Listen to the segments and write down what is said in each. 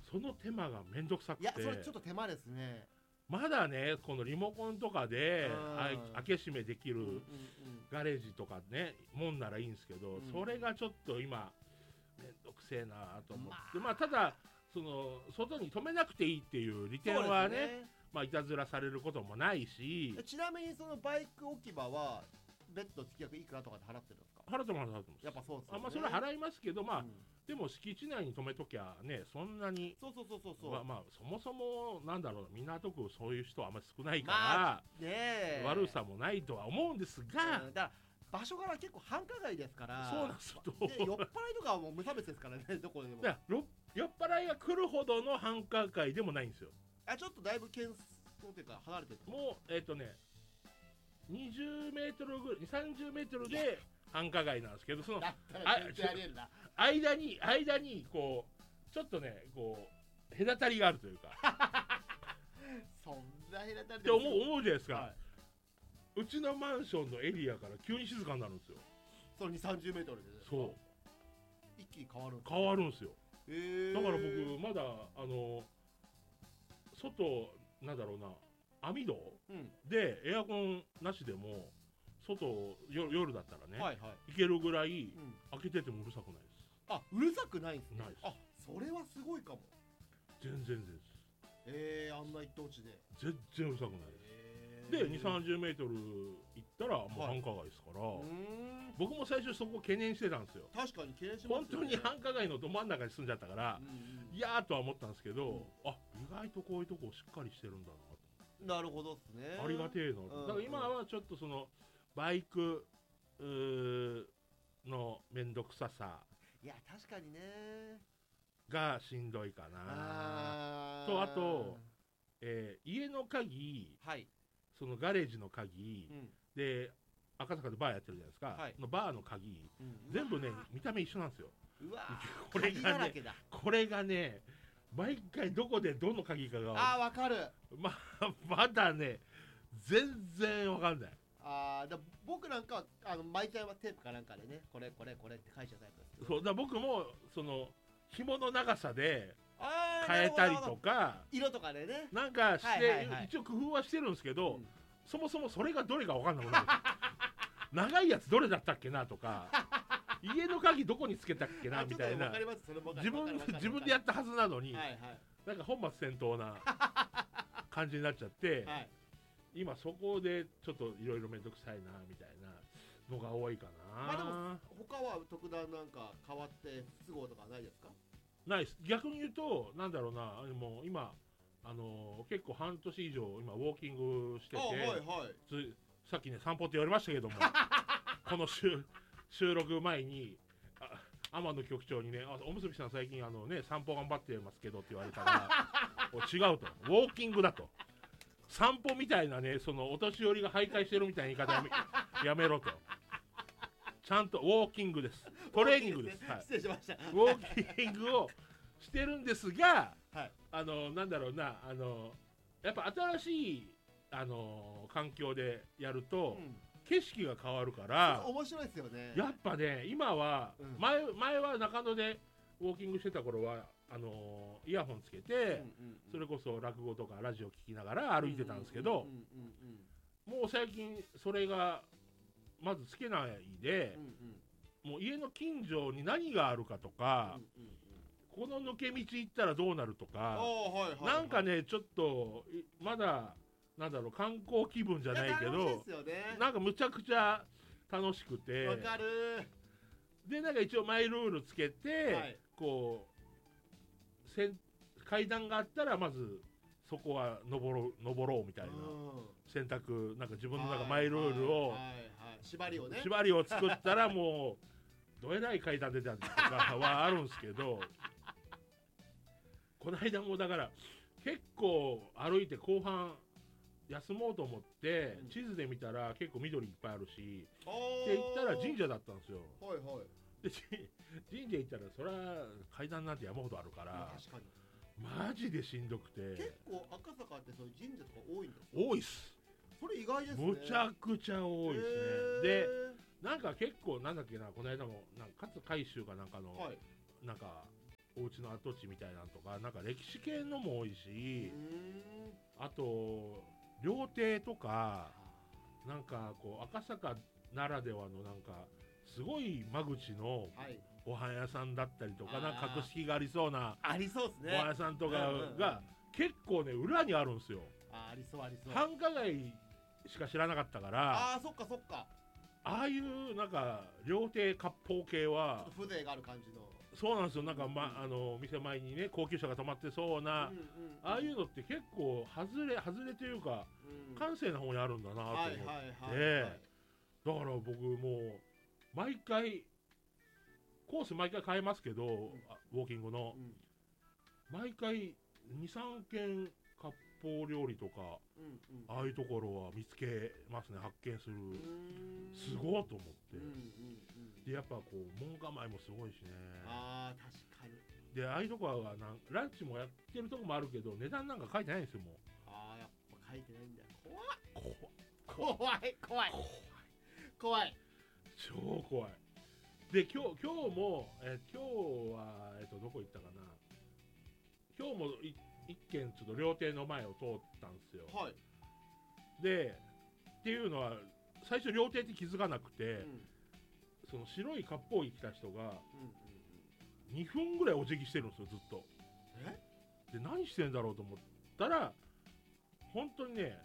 その手間がめんどくさくて、 いやそれちょっと手間ですね。 まだねこのリモコンとかで開け閉めできるガレージとかねもんならいいんですけど、それがちょっと今めんどくせえなと思って、まあただその外に止めなくていいっていう利点はね、まあいたずらされることもないし。 ちなみにそのバイク置き場は別途月額いくらとかで払ってるんですか？ 払ってもらってます。 やっぱそうですよね。 まあそれは払いますけど、まあ、でも敷地内に止めときゃねそんなに、 そうまあそもそもなんだろうな、港区そういう人はあんまり少ないから、悪さもないとは思うんですが、 だから場所柄結構繁華街ですから。 そうなんですよ。 酔っ払いとかはもう無差別ですからね、どこでも。 酔っ払いが来るほどの繁華街でもないんですよ。 ちょっとだいぶ喧騒というか離れてる。もう20メートルぐらい、30メートルで繁華街なんですけど、その間にこうちょっとねこう隔たりがあるというかそんな隔たりって思うじゃないですか、うちのマンションのエリアから急に静かになるんですよ。 その20-30メートルで。 そう一気に変わるんですよ。変わるんですよ。だから僕まだ外なんだろうな、網戸でエアコンなしでも外夜だったらね、いけるぐらい開けててもうるさくないです。 うるさくないんですね。 ないです。 それはすごいかも。 全然です。 あんな一等地で全然うるさくないです。で20-30メートル行ったらもう繁華街ですから、僕も最初そこ懸念してたんですよ。 確かに懸念しますよね。 本当に繁華街のど真ん中に住んじゃったから、いやーとは思ったんですけど、意外とこういうとこしっかりしてるんだな。なるほどですね。 ありがてえの。だから今はちょっとそのバイクのめんどくささ、 いや確かにねがしんどいかなと。あと、家の鍵、そのガレージの鍵、で赤坂でバーやってるじゃないですか、のバーの鍵、全部ね見た目一緒なんですよ。これがね毎回どこでどの鍵かが分かる。 まだね全然分かんない。 僕なんか巻いちゃいテープかなんかでね、これって書いちゃうタイプです。 そうだ、僕もその紐の長さで変えたりとか色とかでねなんかして一応工夫はしてるんですけど、そもそもそれがどれか分かんなくなる長いやつどれだったっけなとか家の鍵どこにつけたっけなみたいな、自分でやったはずなのに、なんか本末転倒な感じになっちゃって、今そこでちょっといろいろ面倒くさいなみたいなのが多いかな。 でも他は特段なんか変わって不都合とかないですか？ ないです。逆に言うとなんだろうな、もう今結構半年以上今ウォーキングしてて、さっきね散歩って言われましたけどもこの収録前に天野局長にね、おむすびさん最近散歩頑張ってますけどって言われたら違うと、ウォーキングだと、散歩みたいなねそのお年寄りが徘徊してるみたいな言い方やめろと、ちゃんとウォーキングです、トレーニングです。 失礼しました。 ウォーキングをしてるんですが、なんだろうな、やっぱ新しい環境でやると、景色が変わるから面白いですよね。 やっぱね今は、前は中野でウォーキングしてた頃はイヤホンつけて、それこそ落語とかラジオ聞きながら歩いてたんですけど、もう最近それがまずつけないで、もう家の近所に何があるかとか、この抜け道行ったらどうなるとか、なんかねちょっとまだなんだろう観光気分じゃないけど、なんかむちゃくちゃ楽しくて、 わかる。 でなんか一応マイルールつけて、こう階段があったらまずそこは登ろうみたいな選択、なんか自分の中マイルールを縛りを作ったらもうどえらい階段出たりとかはあるんですけどこの間もだから結構歩いて後半休もうと思って地図で見たら結構緑いっぱいあるし、で行ったら神社だったんですよ。で神社行ったらそりゃ階段なんて山ほどあるから、マジでしんどくて。 結構赤坂ってそういう神社とか多いんですか？ 多いっす。 それ意外ですね。 むちゃくちゃ多いですね。でなんか結構なんだっけな、この間もなんか勝海舟かなんかの、なんかお家の跡地みたいなのとかなんか歴史系のも多いし、あと料亭とかなんかこう赤坂ならではのなんかすごい間口のご飯屋さんだったりとか、なんか格式がありそうなありそうですね。 ご飯屋さんとかが結構ね裏にあるんですよ。 ありそうありそう。 繁華街しか知らなかったから、 あ、そっかそっか。 ああいうなんか料亭割烹系は風情がある感じの。 そうなんですよ。なんか、店前にね高級車が止まってそうな、ああいうのって結構外れというか、閑静な方にあるんだなと思って、だから僕もう毎回コース毎回変えますけど、ウォーキングの、毎回 2,3 軒割烹料理とか、ああいうところは見つけますね。発見する。すごいと思って、でやっぱこう門構えもすごいしね。 ああ、確かに。 でああいうとこはランチもやってるとこもあるけど値段なんか書いてないんですよ。もうああ、やっぱ書いてないんだよ。怖い超怖い。で今日も、今日はどこ行ったかな。今日も一軒ちょっと料亭の前を通ったんですよ。でっていうのは最初料亭って気づかなくて、その白い割烹着着た人が2分ぐらいお辞儀してるんですよずっと。で何してんだろうと思ったら本当にね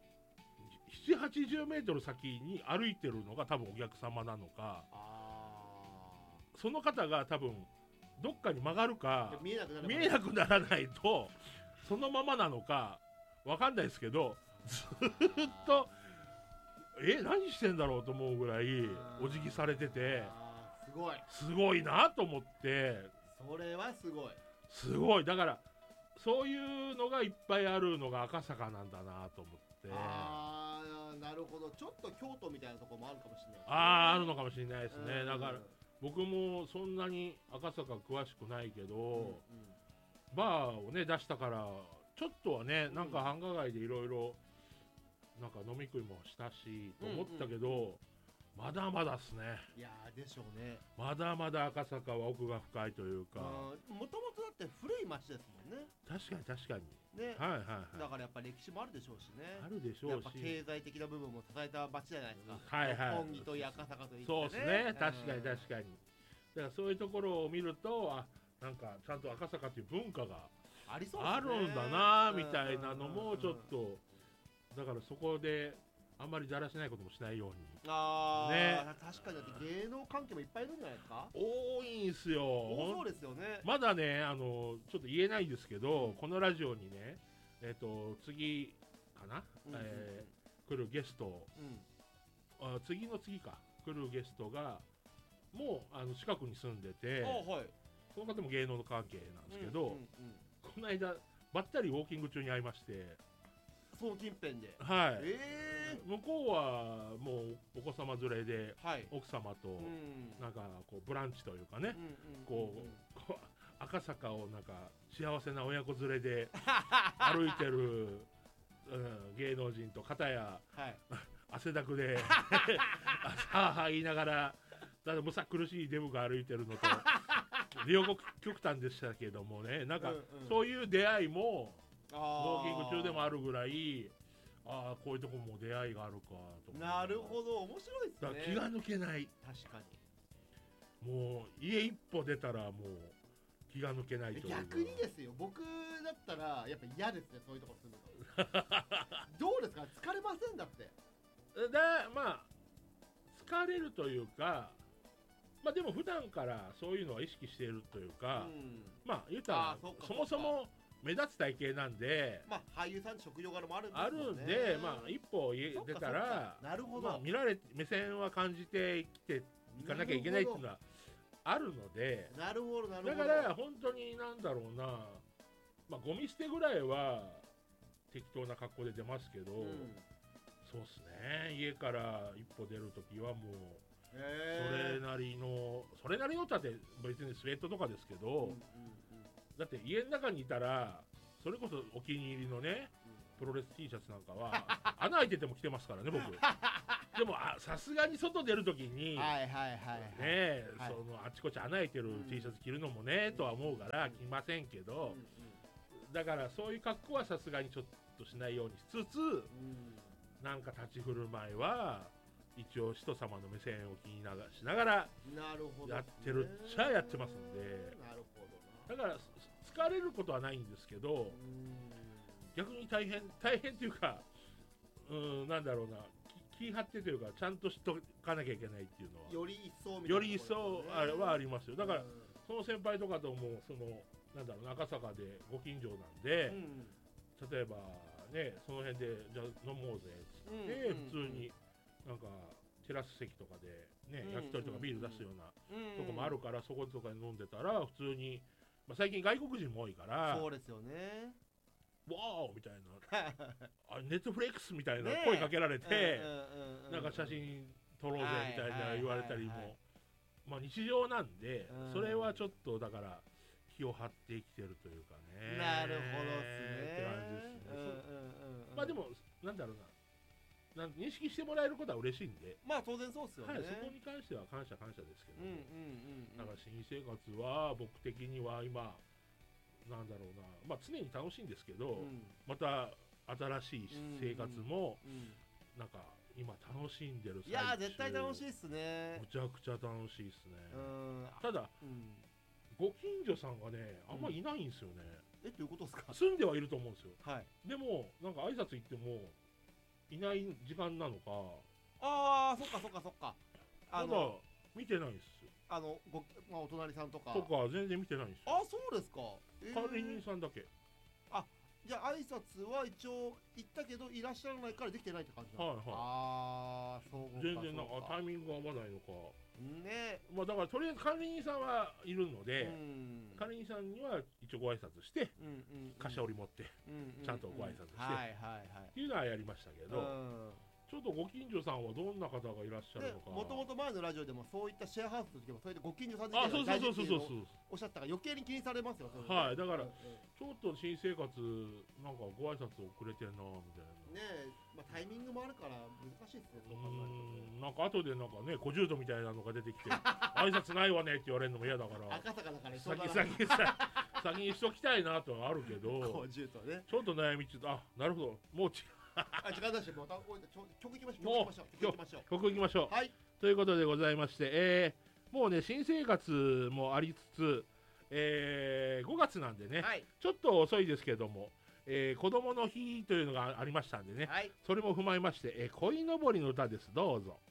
780メートル先に歩いてるのが多分お客様なのか、その方が多分どっかに曲がるか見えなくならないとそのままなのかわかんないですけど、ずっと何してんだろうと思うぐらいお辞儀されてて、すごいなと思って。 それはすごい。だからそういうのがいっぱいあるのが赤坂なんだなと思って。 なるほど。ちょっと京都みたいなところもあるかもしれない、 あるのかもしれないですね。だから僕もそんなに赤坂詳しくないけど、バーをね出したからちょっとはね、なんか繁華街でいろいろなんか飲み食いもしたしと思ったけど、まだまだっすね。 いやでしょうね。 まだまだ赤坂は奥が深いというか。 もともとだって古い町ですもんね。 確かにね。 だからやっぱ歴史もあるでしょうしね。 あるでしょうし、 やっぱ経済的な部分も支えた町じゃないですか。本木といい赤坂といい、 そうですね。確かに。だからそういうところを見ると、なんかちゃんと赤坂っていう文化があるんだなみたいなのもちょっと、だからそこであんまりだらしないこともしないように。 確かに。だって芸能関係もいっぱいいるんじゃないですか。 多いんすよ。 そうですよね。 まだねちょっと言えないんですけど、このラジオにね次かな、来るゲスト、次の次か来るゲストがもう近くに住んでて、その方も芸能の関係なんですけど、この間ばったりウォーキング中に会いまして。 その近辺で。 向こうはもうお子様連れで、奥様となんかこうブランチというかね、こう赤坂をなんか幸せな親子連れで歩いてる、芸能人と片や、汗だくではあはあ言いながらただむさ苦しいデブが歩いてるのと両国極端でしたけどもね、なんかそういう出会いもウォーキング中でもあるぐらい、こういうとこも出会いがあるかと。 なるほど、面白いですね。 だから気が抜けない。 確かにもう家一歩出たらもう気が抜けないというか。 逆にですよ、僕だったらやっぱ嫌ですね、そういうとこ住むのどうですか、疲れません？だってまあ疲れるというか、まあでも普段からそういうのは意識しているというか、まあ言ったらそもそも目立つ体型なんで、 まあ俳優さんって職業柄もあるんで、まあ一歩家出たら、 なるほど、 見られ目線は感じて生きていかなきゃいけないっていうのはあるので、 なるほどなるほど。 だから本当になんだろうな、まあゴミ捨てぐらいは適当な格好で出ますけど、そうっすね、家から一歩出るときはもうそれなりのだって別にスウェットとかですけど、だって家の中にいたらそれこそお気に入りのね、プロレス T シャツなんかは穴開いてても着てますからね僕でもさすがに外出るときに、 はいはいはいはい。 ね、 はいそのあちこち穴開いてる T シャツ着るのもね、とは思うから着ませんけど、だからそういう格好はさすがにちょっとしないようにしつつ、なんか立ち振る舞いは一応人様の目線を気にしながらやってるっちゃやってますんで、だから疲れることはないんですけど、逆に大変というか、なんだろうな、気張ってというか、ちゃんとしとかなきゃいけないっていうのはより一層みたいな、 より一層はありますよ。だからその先輩とかともなんだろう、赤坂でご近所なんで、例えばね、その辺でじゃあ飲もうぜっつって、普通になんかテラス席とかでね、焼き鳥とかビール出すようなとこもあるから、そことかで飲んでたら普通に、最近外国人も多いから、 そうですよね、 わーみたいな、ネットフレックスみたいな声かけられて、なんか写真撮ろうぜみたいな言われたりも、日常なんで、それはちょっとだから気を張って生きてるというかね。 なるほどですね。 って感じですね。でもなんだろうな、認識してもらえることは嬉しいんで、 当然そうですよね。 そこに関しては感謝ですけど、だから新生活は僕的には今なんだろうな、常に楽しいんですけど、また新しい生活もなんか今楽しんでる最中。 いや絶対楽しいっすね。 むちゃくちゃ楽しいっすね。ただ、ご近所さんがねあんまいないんですよね。 どういうことですか？ 住んではいると思うんですよ。 はい。 でもなんか挨拶行ってもいない時間なのか。 ああ、そっかそっかそっか。 まだ見てないです。 お隣さんとか全然見てないんですよ。 あ、そうですか。 管理人さんだけ。 あ、じゃあ挨拶は一応行ったけどいらっしゃらないからできてないって感じなんですか？ああ、そうか。 全然なんかタイミングが合わないのかね。 だからとりあえず管理人さんはいるので、管理人さんには一応ご挨拶して、菓子折り持ってちゃんとご挨拶してっていうのはやりましたけど、ちょっとご近所さんはどんな方がいらっしゃるのか。 もともと前のラジオでもそういったシェアハウスの時もそれでご近所さん的に大事っていうのをおっしゃったから余計に気にされますよ。 はい、だからちょっと新生活なんかご挨拶遅れてんなみたいなね。タイミングもあるから難しいですね。 なんか後でなんかね小獣みたいなのが出てきて挨拶ないわねって言われるのも嫌だから赤坂だから先にしときたいなとはあるけど小獣とね、 ちょっと悩み中。なるほど、もう時間だし、また曲いきましょう。 曲いきましょう。 はい。 ということでございまして、もうね新生活もありつつ、5月なんでね、ちょっと遅いですけども、子供の日というのがありましたんでね、それも踏まえまして、鯉のぼりの歌です。どうぞ。